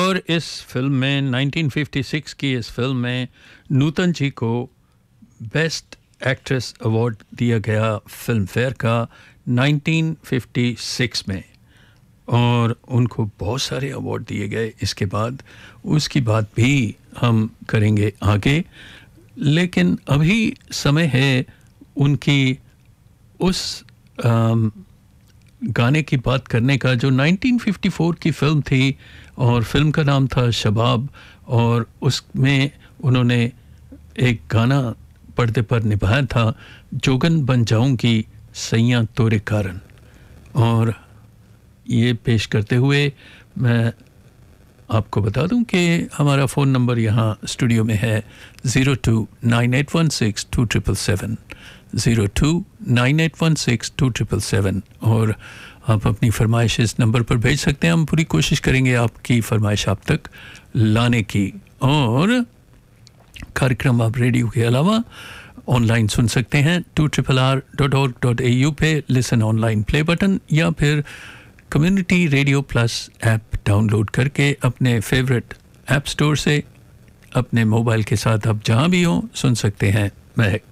और इस फिल्म में 1956 की इस फिल्म में नूतन जी को बेस्ट एक्ट्रेस अवार्ड दिया गया फिल्म फेयर का 1956 में, और उनको बहुत सारे अवार्ड दिए गए इसके बाद। उसकी बात भी हम करेंगे आगे, लेकिन अभी समय है उनकी उस गाने की बात करने का जो 1954 की फिल्म थी, और फिल्म का नाम था शबाब, और उसमें उन्होंने एक गाना पर्दे पर निभाया था, जोगन बन जाऊंगी सैया तोरे कारण। और ये पेश करते हुए मैं आपको बता दूं कि हमारा फ़ोन नंबर यहाँ स्टूडियो में है 0298162777 0298162777, और आप अपनी फरमाइश इस नंबर पर भेज सकते हैं। हम पूरी कोशिश करेंगे आपकी फरमाइश आप तक लाने की। और कार्यक्रम आप रेडियो के अलावा ऑनलाइन सुन सकते हैं 2RRR.org.au पे लिसन ऑनलाइन प्ले बटन, या फिर community radio plus app download करके अपने फेवरेट ऐप स्टोर से अपने मोबाइल के साथ आप जहां भी हों सुन सकते हैं महक।